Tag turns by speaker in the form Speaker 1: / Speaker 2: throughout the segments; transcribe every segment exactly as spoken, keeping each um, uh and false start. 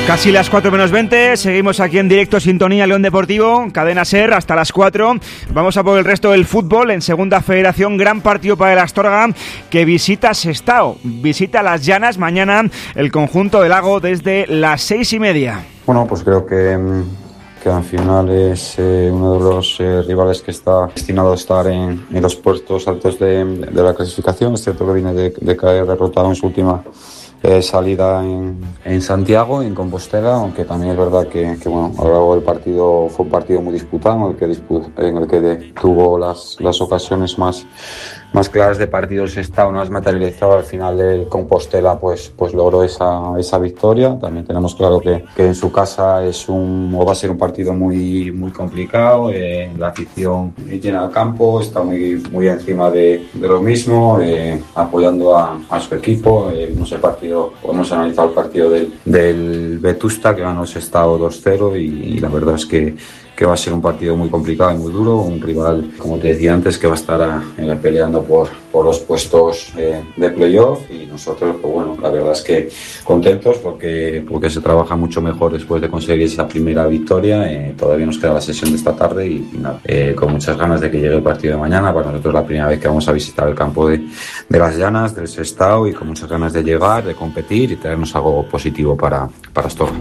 Speaker 1: Casi las cuatro menos veinte, seguimos aquí en directo Sintonía León Deportivo, Cadena SER hasta las cuatro. Vamos a por el resto del fútbol en Segunda Federación, gran partido para el Astorga que visita Sestao, visita Las Llanas mañana el conjunto del Lago desde las seis y media.
Speaker 2: Bueno, pues creo que, que al final es eh, uno de los eh, rivales que está destinado a estar en, en los puestos altos de, de la clasificación. Es cierto que viene de, de caer derrotado en su última Eh, salida en, en Santiago, en Compostela, aunque también es verdad que, que bueno, a lo largo del partido fue un partido muy disputado, en el que, dispu- en el que de, tuvo las, las ocasiones más, más claras de partidos Sestao, no has materializado. Al final del Compostela pues, pues logró esa, esa victoria. También tenemos claro que, que en su casa es un, o va a ser un partido muy, muy complicado. Eh, la afición llena el campo, está muy, muy encima de, de lo mismo, eh, apoyando a, a su equipo. Eh, no sé, partido Hemos analizado el partido del, del Vetusta, que ganó Sestao dos cero, y, y la verdad es que, que va a ser un partido muy complicado y muy duro, un rival, como te decía antes, que va a estar a, a, peleando por, por los puestos eh, de playoff, y nosotros, pues bueno, la verdad es que contentos porque, porque se trabaja mucho mejor después de conseguir esa primera victoria. Eh, todavía nos queda la sesión de esta tarde y, y nada, eh, con muchas ganas de que llegue el partido de mañana. Para nosotros es la primera vez que vamos a visitar el campo de, de Las Llanas, del Sestao, y con muchas ganas de llegar, de competir y traernos algo positivo para, para Astorga.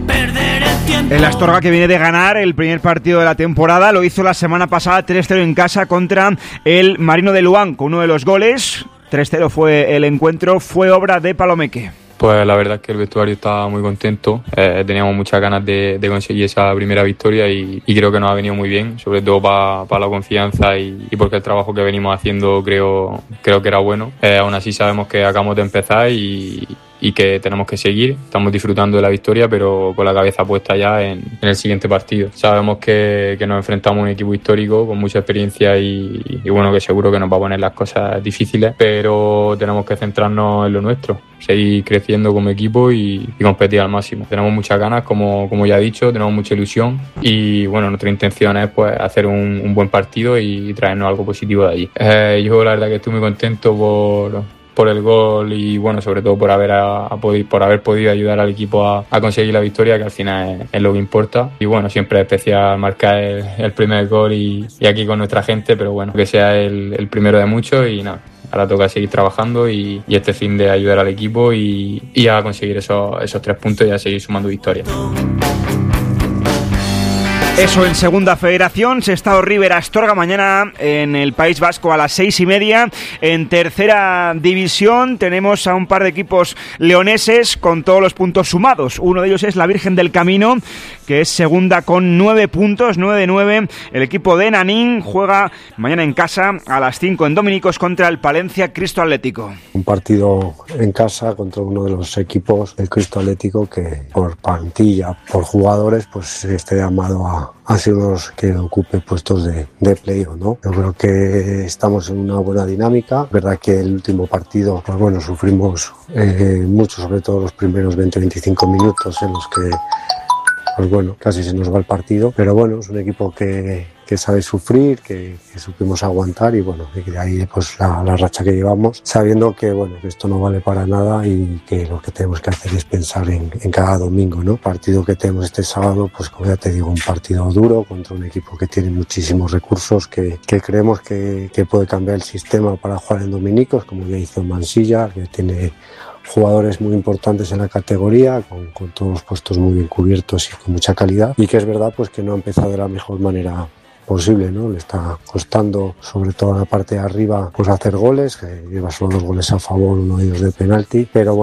Speaker 1: El Astorga, que viene de ganar el primer partido de la temporada, lo hizo la semana pasada tres cero en casa contra el Marino de Luán, con uno de los goles. tres cero fue el encuentro, fue obra de Palomeque.
Speaker 3: Pues la verdad es que el vestuario estaba muy contento, eh, teníamos muchas ganas de, de conseguir esa primera victoria y, y creo que nos ha venido muy bien, sobre todo para pa la confianza y, y porque el trabajo que venimos haciendo creo, creo que era bueno. Eh, aún así sabemos que acabamos de empezar y, y que tenemos que seguir. Estamos disfrutando de la victoria, pero con la cabeza puesta ya en, en el siguiente partido. Sabemos que, que nos enfrentamos a un equipo histórico con mucha experiencia y, y bueno, que seguro que nos va a poner las cosas difíciles, pero tenemos que centrarnos en lo nuestro, seguir creciendo como equipo y, y competir al máximo. Tenemos muchas ganas, como, como ya he dicho, tenemos mucha ilusión y bueno, nuestra intención es pues hacer un, un buen partido y traernos algo positivo de allí. Eh, yo la verdad que estoy muy contento por por el gol y bueno, sobre todo por haber a, a podi- por haber podido ayudar al equipo a, a conseguir la victoria, que al final es, es lo que importa. Y bueno, siempre es especial marcar el, el primer gol y, y aquí con nuestra gente, pero bueno, que sea el, el primero de muchos y nada. Ahora toca seguir trabajando y, y este fin de ayudar al equipo y, y a conseguir esos, esos tres puntos y a seguir sumando victorias.
Speaker 1: Eso en Segunda Federación, Sestao River Astorga mañana en el País Vasco a las seis y media. En Tercera División tenemos a un par de equipos leoneses con todos los puntos sumados. Uno de ellos es la Virgen del Camino, que es segunda con nueve puntos, nueve de nueve. El equipo de Nanín juega mañana en casa a las cinco en Dominicos contra el Palencia Cristo Atlético.
Speaker 4: Un partido en casa contra uno de los equipos del Cristo Atlético que por plantilla, por jugadores, pues esté llamado a ha sido uno de los que ocupe puestos de, de playoff, ¿no? Yo creo que estamos en una buena dinámica. Es verdad que el último partido, pues bueno, sufrimos eh, mucho, sobre todo los primeros veinte a veinticinco minutos en los que, pues bueno, casi se nos va el partido. Pero bueno, es un equipo que, que sabe sufrir, que, que supimos aguantar y bueno, y de ahí pues la, la racha que llevamos, sabiendo que bueno, que esto no vale para nada y que lo que tenemos que hacer es pensar en, en cada domingo, ¿no? Partido que tenemos este sábado, pues como ya te digo, un partido duro contra un equipo que tiene muchísimos recursos, que, que creemos que, que puede cambiar el sistema para jugar en Dominicos, como ya hizo Mansilla, que tiene jugadores muy importantes en la categoría, con, con todos los puestos muy bien cubiertos y con mucha calidad, y que es verdad pues que no ha empezado de la mejor manera posible, ¿no? Le está costando, sobre todo en la parte de arriba, pues hacer goles, que lleva solo dos goles a favor, uno de ellos de penalti, pero bueno,